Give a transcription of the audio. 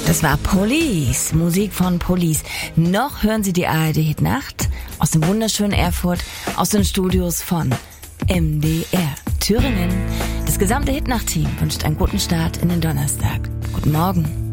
Das war Police, Musik von Police. Noch hören Sie die ARD-Hitnacht aus dem wunderschönen Erfurt, aus den Studios von MDR Thüringen. Das gesamte Hitnacht-Team wünscht einen guten Start in den Donnerstag. Guten Morgen.